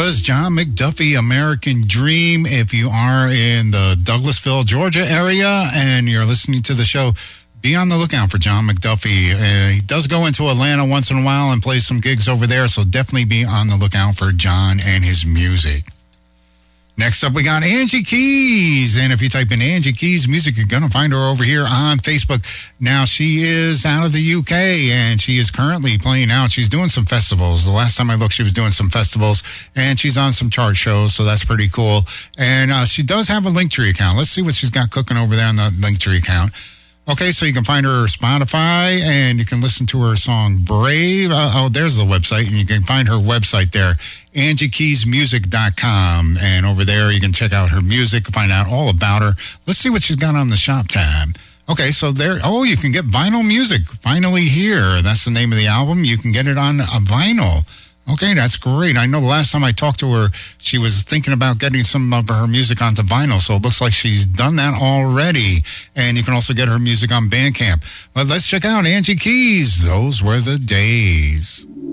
was John McDuffie, American Dream. If you are in the Douglasville, Georgia area and you're listening to the show, be on the lookout for John McDuffie. He does go into Atlanta once in a while and play some gigs over there, so definitely be on the lookout for John and his music. Next up, we got Angie Keys. And if you type in Angie Keys Music, you're going to find her over here on Facebook. Now, she is out of the UK, and she is currently playing out. She's doing some festivals. The last time I looked, she was doing some festivals, and she's on some chart shows, so that's pretty cool. And she does have a Linktree account. Let's see what she's got cooking over there on the Linktree account. Okay, so you can find her Spotify, and you can listen to her song Brave. There's the website, and you can find her website there, angiekeysmusic.com. And over there, you can check out her music, find out all about her. Let's see what she's got on the shop tab. Okay, so there, you can get vinyl music. Finally Here, that's the name of the album. You can get it on a vinyl. Okay, that's great. I know the last time I talked to her, she was thinking about getting some of her music onto vinyl, so it looks like she's done that already. And you can also get her music on Bandcamp. But let's check out Angie Keys. Those Were the Days.